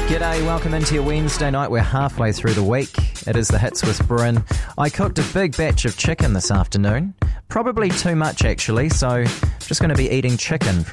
G'day, welcome into your Wednesday night. We're halfway through the week. It is the Hits with Bryn. I cooked a big batch of chicken this afternoon. Probably too much, actually, so just going to be eating chicken for